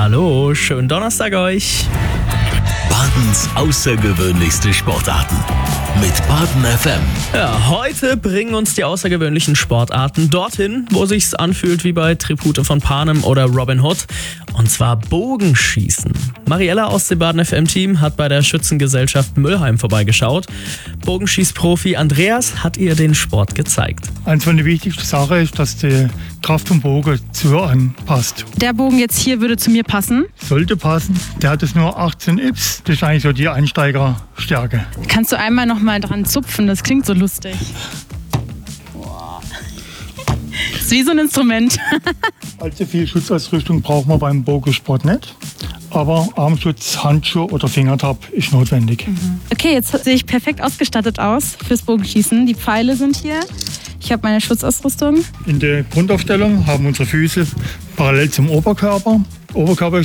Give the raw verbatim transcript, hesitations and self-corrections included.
Hallo, schönen Donnerstag euch. Badens außergewöhnlichste Sportarten mit Baden F M. Ja, heute bringen uns die außergewöhnlichen Sportarten dorthin, wo sich's anfühlt wie bei Tribute von Panem oder Robin Hood. Und zwar Bogenschießen. Mariella aus dem Baden F M-Team hat bei der Schützengesellschaft Müllheim vorbeigeschaut. Bogenschießprofi Andreas hat ihr den Sport gezeigt. Eins von den wichtigsten Sachen ist, dass die Kraft vom Bogen zu anpasst. Der Bogen jetzt hier würde zu mir passen. Sollte passen. Der hat jetzt nur achtzehn Ips. Das ist eigentlich so die Einsteigerstärke. Kannst du einmal noch mal dran zupfen? Das klingt so lustig. Das ist wie so ein Instrument. Allzu viel Schutzausrüstung braucht man beim Bogensport nicht. Aber Armschutz, Handschuhe oder Fingertab ist notwendig. Mhm. Okay, jetzt sehe ich perfekt ausgestattet aus fürs Bogenschießen. Die Pfeile sind hier. Ich habe meine Schutzausrüstung. In der Grundaufstellung haben unsere Füße parallel zum Oberkörper. Oberkörper